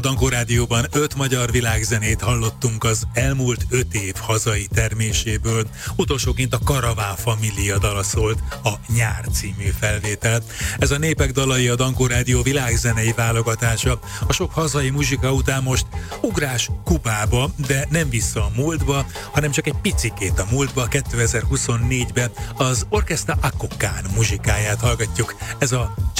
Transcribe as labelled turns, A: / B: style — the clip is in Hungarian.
A: Dankó Rádióban 5 magyar világzenét hallottunk az elmúlt 5 év hazai terméséből. Utolsóként a Karaván Família dala szólt, a Nyár című felvétel. Ez a Népek dalai a Dankó Rádió világzenei válogatása. A sok hazai muzsika után most ugrás Kubába, de nem vissza a múltba, hanem csak egy picikét a múltba, 2024-ben az Orchestra Akokán muzsikáját hallgatjuk. Ez a